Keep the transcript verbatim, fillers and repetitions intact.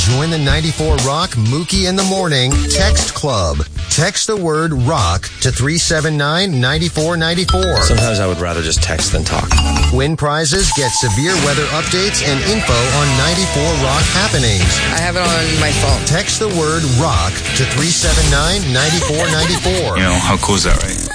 Join the ninety-four Rock Mookie in the Morning Text Club. Text the word ROCK to three seven nine, nine four nine four. Sometimes I would rather just text than talk. Win prizes, get severe weather updates, and info on ninety-four Rock happenings. I have it on my phone. Text the word ROCK to three seven nine, nine four nine four. You know, how cool is that, right?